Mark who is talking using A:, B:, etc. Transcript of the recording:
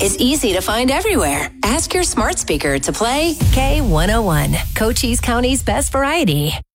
A: is easy to find everywhere. Ask your smart speaker to play K101, Cochise County's best variety.